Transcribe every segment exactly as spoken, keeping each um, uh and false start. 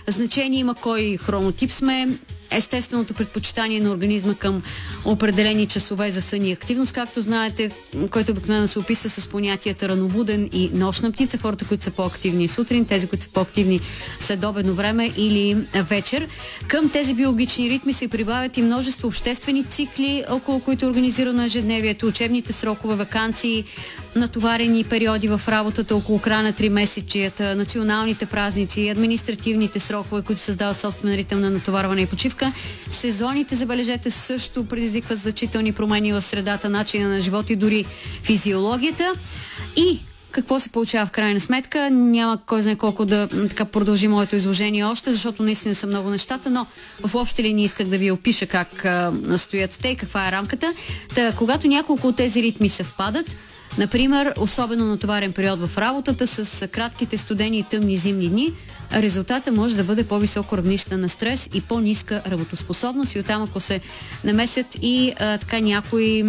значение има кой хронотип сме, естественото предпочитание на организма към определени часове за сън и активност, както знаете, който обикновено се описва с понятията ранобуден и нощна птица, хората, които са по-активни сутрин, тези, които са по-активни след обедно време или вечер. Към тези биологични ритми се прибавят и множество обществени цикли, около които е организирано ежедневието, учебните срокове, ваканции, натоварени периоди в работата около края на тримесечията, националните празници, административните срокове, които създават собствен ритъм на натоварване и почивка. Сезоните, забележете, също предизвикват значителни промени в средата, начина на живот и дори физиологията. И какво се получава в крайна сметка? Няма кой знае колко да така продължи моето изложение още, защото наистина са много нещата, но в общи линии исках да ви опиша как а, стоят те и каква е рамката. Та, когато няколко от тези ритми съвпадат, например, особено натоварен период в работата с кратките студени и тъмни зимни дни, резултата може да бъде по-високо равнище на стрес и по-ниска работоспособност, и оттам ако се намесят и а, така някои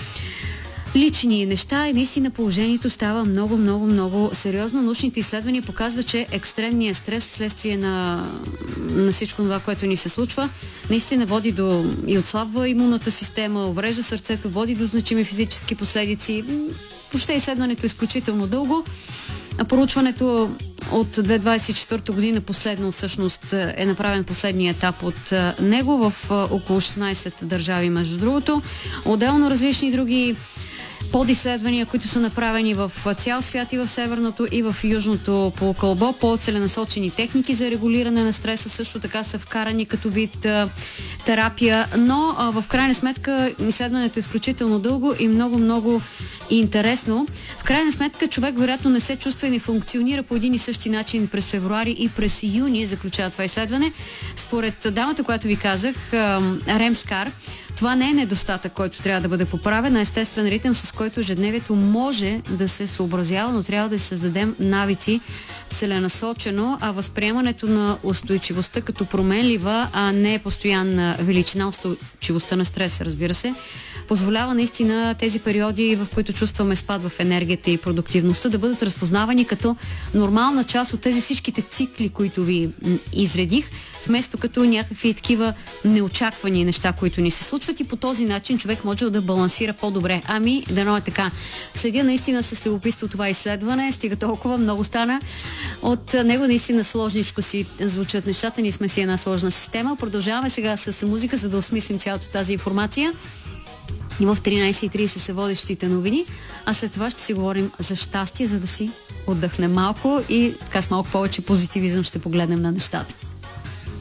лични неща, и наистина положението става много, много, много сериозно. Научните изследвания показват, че екстремният стрес следствие на, на всичко това, което ни се случва, наистина води до и отслабва имунната система, уврежда сърцето, води до значими физически последици. Въобще изследването е изключително дълго. Проучването от две хиляди двадесет и четвърта година последно всъщност е направен последния етап от него в около шестнадесет държави, между другото. Отделно различни други подизследвания, които са направени в цял свят, и в северното, и в южното полукълбо. По-целенасочени техники за регулиране на стреса също така са вкарани като вид а, терапия, но а, в крайна сметка изследването е изключително дълго и много-много интересно. В крайна сметка човек вероятно не се чувства и не функционира по един и същи начин през февруари и през юни, заключава това изследване. Според дамата, която ви казах, а, Ремскар, това не е недостатък, който трябва да бъде поправен, а естествен ритъм, с който ежедневието може да се съобразява, но трябва да създадем навици целенасочено, а възприемането на устойчивостта като променлива, а не постоянна величина, устойчивостта на стрес, разбира се, позволява наистина тези периоди, в които чувстваме спад в енергията и продуктивността, да бъдат разпознавани като нормална част от тези всичките цикли, които ви изредих, вместо като някакви такива неочаквани неща, които ни се случват, и по този начин човек може да балансира по-добре. Ами, дано е така. Следя наистина с любопитство това изследване, стига толкова, много стана. От него наистина сложничко си звучат нещата, ние сме си една сложна система. Продължаваме сега с музика, за да осмислим цялата тази информация. И в тринадесет и тридесет са водещите новини, а след това ще си говорим за щастие, за да си отдъхнем малко и така с малко повече позитивизъм ще погледнем на нещата.